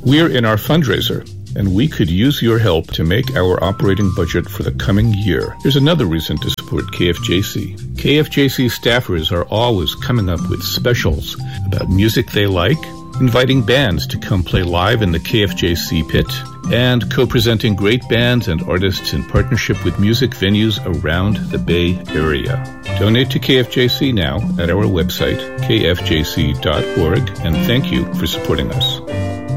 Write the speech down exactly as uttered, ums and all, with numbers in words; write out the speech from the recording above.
We're in our fundraiser, and we could use your help to make our operating budget for the coming year. There's another reason to support K F J C. K F J C staffers are always coming up with specials about music they like, inviting bands to come play live in the K F J C pit, and co-presenting great bands and artists in partnership with music venues around the Bay Area. Donate to K F J C now at our website, k f j c dot org, and thank you for supporting us.